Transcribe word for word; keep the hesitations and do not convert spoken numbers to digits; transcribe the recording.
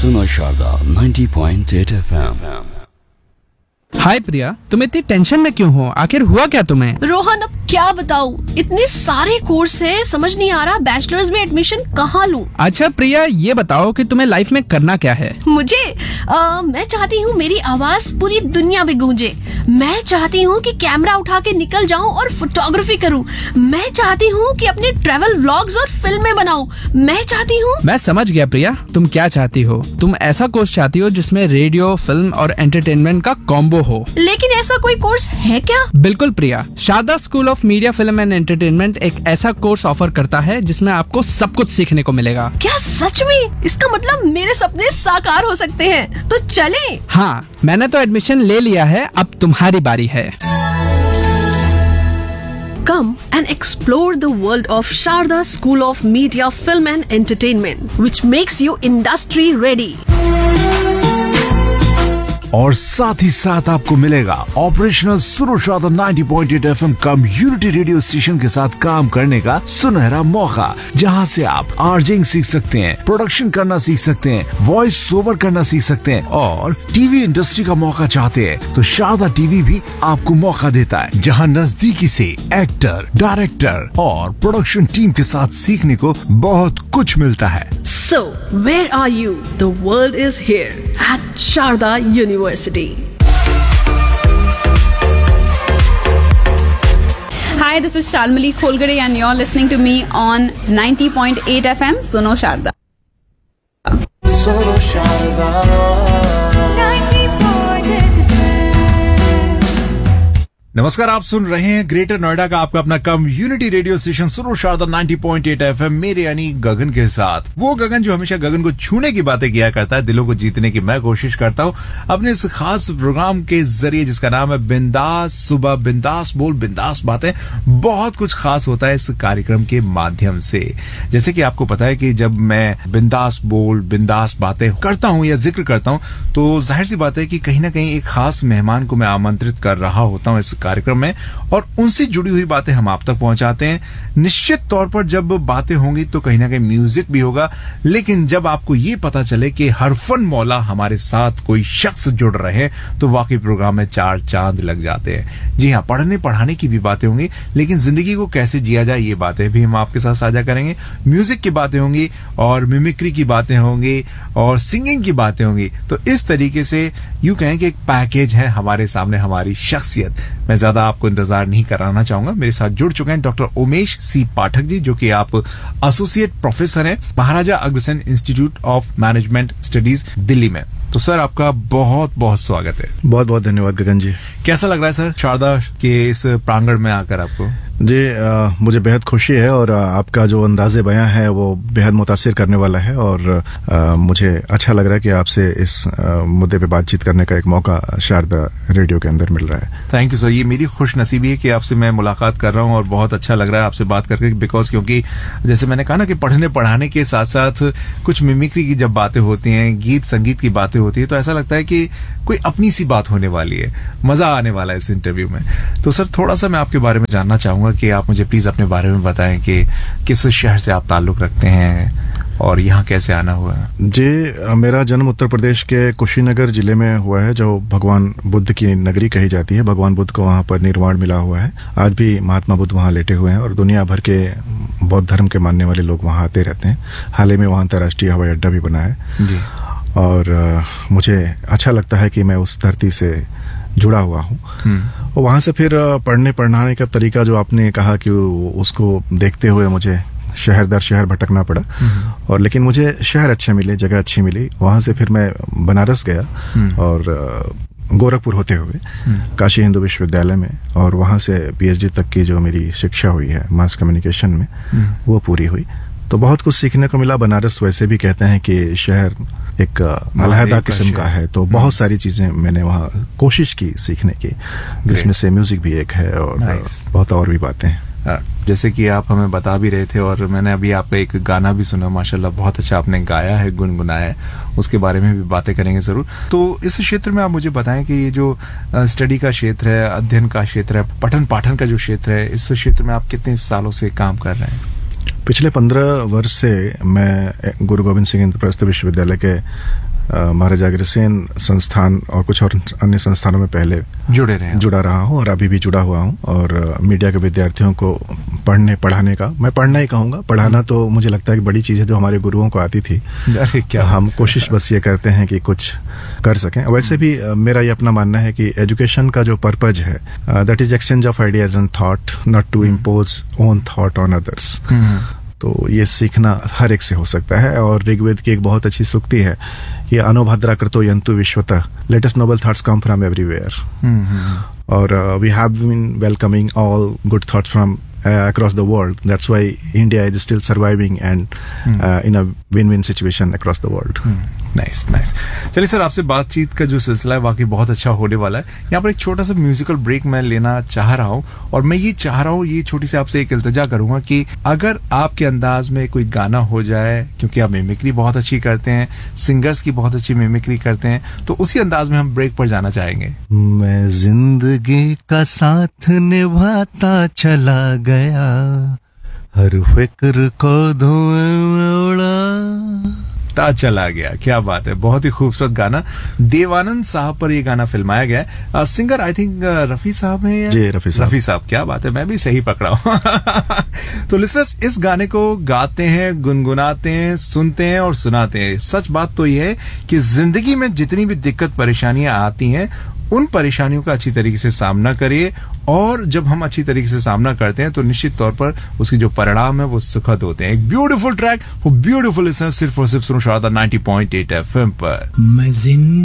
सुनो Sharda ninety point eight F M. हाय प्रिया, तुम इतनी टेंशन में क्यों हो? आखिर हुआ क्या तुम्हें? रोहन, अब क्या बताऊं, इतने सारे कोर्स है, समझ नहीं आ रहा बैचलर्स में एडमिशन कहाँ लूं। अच्छा प्रिया, ये बताओ कि तुम्हें लाइफ में करना क्या है? मुझे आ, मैं चाहती हूँ मेरी आवाज पूरी दुनिया में गूंजे। मैं चाहती हूँ कि कैमरा उठा के निकल जाऊँ और फोटोग्राफी करूँ। मैं चाहती हूँ कि अपने ट्रैवल व्लॉग्स और फिल्में बनाऊँ। मैं चाहती हूँ। मैं समझ गया प्रिया, तुम क्या चाहती हो। तुम ऐसा कोर्स चाहती हो जिसमें रेडियो, फिल्म और एंटरटेनमेंट का कॉम्बो हो। लेकिन ऐसा कोई कोर्स है क्या? बिल्कुल प्रिया, Sharda school of media, film and entertainment एक ऐसा कोर्स ऑफर करता है जिसमें आपको सब कुछ सीखने को मिलेगा। क्या सच में? इसका मतलब मेरे सपने साकार हो सकते हैं, तो चलें। हाँ, मैंने तो एडमिशन ले लिया है, अब तुम्हारी बारी है। Come and explore the world of Sharda School of Media, Film and Entertainment, which makes you industry ready. और साथ ही साथ आपको मिलेगा ऑपरेशनल सुनो Sharda ninety point eight F M community radio station के साथ काम करने का सुनहरा मौका, जहां से आप आरजिंग सीख सकते हैं, प्रोडक्शन करना सीख सकते हैं, वॉइस ओवर करना सीख सकते हैं और टीवी इंडस्ट्री का मौका चाहते हैं तो शारदा टीवी भी आपको मौका देता है, जहां नजदीकी से एक्टर, डायरेक्टर और प्रोडक्शन टीम के साथ सीखने को बहुत कुछ मिलता है। So, where are you? The world is here at Sharda University. Hi, this is Shalmali Kholgare and you're listening to me on ninety point eight F M Suno Sharda. Suno Sharda ninety point eight F M। नमस्कार, आप सुन रहे हैं greater Noida का आपका अपना community radio station सुनो Sharda ninety point eight F M, मेरे यानी गगन के साथ। वो गगन जो हमेशा गगन को छूने की बातें किया करता है, दिलों को जीतने की मैं कोशिश करता हूं अपने इस खास प्रोग्राम के जरिए जिसका नाम है बिंदास सुबह, बिंदास बोल, बिंदास बातें। बहुत कुछ खास होता है इस कार्यक्रम के माध्यम से। जैसे कि आपको पता है कि जब मैं बिंदास बोल, बिंदास बातें करता हूं या जिक्र करता हूं तो जाहिर सी बात है कि कहीं ना कहीं एक खास मेहमान को मैं आमंत्रित कर रहा होता हूं इस कार्यक्रम में और उनसे जुड़ी हुई बातें हम आप तक पहुंचाते हैं। निश्चित तौर पर जब बातें होंगी तो कहीं ना कहीं म्यूजिक भी होगा, लेकिन जब आपको ये पता चले कि हरफन मौला हमारे साथ कोई शख्स जुड़ रहे हैं तो वाकई प्रोग्राम में चार चांद लग जाते हैं। जी हाँ, पढ़ने पढ़ाने की भी बातें होंगी, लेकिन जिंदगी को कैसे जिया जाए ये बातें भी हम आपके साथ साझा करेंगे। म्यूजिक की बातें होंगी और मिमिक्री की बातें होंगी और सिंगिंग की बातें होंगी। तो इस तरीके से यूं कहें कि एक पैकेज है हमारे सामने हमारी शख्सियत। मैं ज्यादा आपको इंतजार नहीं कराना चाहूंगा। मेरे साथ जुड़ चुके हैं डॉक्टर उमेश सी पाठक जी, जो कि आप एसोसिएट प्रोफेसर हैं Maharaja Agrasen institute of management studies Delhi में। तो सर, आपका बहुत बहुत स्वागत है। बहुत बहुत धन्यवाद गगन जी। कैसा लग रहा है सर शारदा के इस प्रांगण में आकर आपको? जी, आ, मुझे बेहद खुशी है और आ, आपका जो अंदाजे बयां है वो बेहद मुतासिर करने वाला है और आ, मुझे अच्छा लग रहा है कि आपसे इस आ, मुद्दे पे बातचीत करने का एक मौका शारदा रेडियो के अंदर मिल रहा है। थैंक यू सर, ये मेरी खुश नसीबी है कि आपसे मैं मुलाकात कर रहा हूँ और बहुत अच्छा लग रहा है आपसे बात करके, बिकॉज क्योंकि जैसे मैंने कहा ना कि पढ़ने पढ़ाने के साथ साथ कुछ मिमिक्री की जब बातें होती हैं, गीत संगीत की बातें होती है, तो ऐसा लगता है कि कोई अपनी सी बात होने वाली है, मजा आने वाला है इस इंटरव्यू में। तो सर, थोड़ा सा मैं आपके बारे में जानना चाहूंगा कि आप मुझे प्लीज अपने बारे में बताएं कि किस शहर से आप ताल्लुक रखते हैं और यहाँ कैसे आना हुआ है। जी, मेरा जन्म उत्तर प्रदेश के कुशीनगर जिले में हुआ है, जो भगवान बुद्ध की नगरी कही जाती है। भगवान बुद्ध को वहाँ पर निर्वाण मिला हुआ है। आज भी महात्मा बुद्ध वहाँ लेटे हुए हैं और दुनिया भर के बौद्ध धर्म के मानने वाले लोग वहाँ आते रहते हैं। हाल ही में वहाँ अंतर्राष्ट्रीय हवाई अड्डा भी बना है जी। और uh, मुझे अच्छा लगता है कि मैं उस धरती से जुड़ा हुआ हूँ। और वहां से फिर पढ़ने पढ़ाने का तरीका जो आपने कहा कि उसको देखते हुए मुझे शहर दर शहर भटकना पड़ा, और लेकिन मुझे शहर अच्छे मिले, जगह अच्छी मिली। वहां से फिर मैं बनारस गया और गोरखपुर होते हुए काशी हिंदू विश्वविद्यालय में, और वहां से पीएचडी तक की जो मेरी शिक्षा हुई है मास कम्युनिकेशन में वो पूरी हुई। तो बहुत कुछ सीखने को मिला। बनारस वैसे भी कहते हैं कि शहर एक अलहदा किस्म का है, तो बहुत सारी चीजें मैंने वहाँ कोशिश की सीखने की, जिसमें से म्यूजिक भी एक है और बहुत और भी बातें हैं। जैसे कि आप हमें बता भी रहे थे और मैंने अभी आपका एक गाना भी सुना, माशाल्लाह बहुत अच्छा आपने गाया है, गुनगुनाया है, उसके बारे में भी बातें करेंगे जरूर। तो इस क्षेत्र में आप मुझे बताएं कि ये जो स्टडी का क्षेत्र है, अध्ययन का क्षेत्र है, पठन पाठन का जो क्षेत्र है, इस क्षेत्र में आप कितने सालों से काम कर रहे हैं? पिछले पंद्रह वर्ष से मैं गुरु गोविंद सिंह इंद्रप्रस्थ विश्वविद्यालय के अ, महाराजा अग्रसेन संस्थान और कुछ और अन्य संस्थानों में पहले जुड़े रहे हैं। जुड़ा रहा हूँ और अभी भी जुड़ा हुआ हूँ। और अ, मीडिया के विद्यार्थियों को पढ़ने पढ़ाने का, मैं पढ़ना ही कहूँगा, पढ़ाना तो मुझे लगता है कि बड़ी चीज़ है जो हमारे गुरुओं को आती थी। अरे क्या हम कोशिश बस ये करते हैं कि कुछ कर सकें। वैसे भी अ, मेरा ये अपना मानना है कि एजुकेशन का जो पर्पज है, that is exchange of ideas and thought, not to impose own thought on others. तो ये सीखना हर एक से हो सकता है। और ऋग्वेद की एक बहुत अच्छी सूक्ति है कि अनोभद्रा कृतो यंतु विश्वतः, latest Nobel thoughts come from everywhere. और we have been welcoming all good thoughts from across the world. That's why India is still surviving and hmm. uh, in a win-win situation across the world. Nice nice. चलिए sir, आपसे बातचीत का जो सिलसिला है वाकई बहुत अच्छा होने वाला है। यहाँ पर एक छोटा सा म्यूजिकल ब्रेक मैं लेना चाह रहा हूँ और मैं ये चाह रहा हूँ, ये छोटी सी आपसे एक इल्तिजा करूंगा कि अगर आपके अंदाज में कोई गाना हो जाए, क्योंकि आप मिमिक्री बहुत अच्छी करते हैं, सिंगर्स की बहुत अच्छी मिमिक्री करते हैं, तो उसी अंदाज में हम ब्रेक पर जाना चाहेंगे। मैं जिंदगी का साथ निभाता चला गया, हर फिक्र को धुएं में उड़ा ता चला गया। क्या बात है, बहुत ही खूबसूरत गाना। देवानंद साहब पर ये गाना फिल्माया गया है। सिंगर आई थिंक रफी साहब है। जी, रफी साहब। रफी साहब, क्या बात है, मैं भी सही पकड़ा हूँ। तो लिसनर्स, इस गाने को गाते हैं, गुनगुनाते हैं, सुनते हैं और सुनाते हैं। सच बात तो ये है कि जिंदगी में जितनी भी दिक्कत परेशानियां आती हैं, उन परेशानियों का अच्छी तरीके से सामना करिए। और जब हम अच्छी तरीके से सामना करते हैं तो निश्चित तौर पर उसकी जो परिणाम है वो सुखद होते हैं। एक beautiful track for beautiful listeners, सिर्फ और सिर्फ सुनो Sharda ninety point eight FM पर। मैं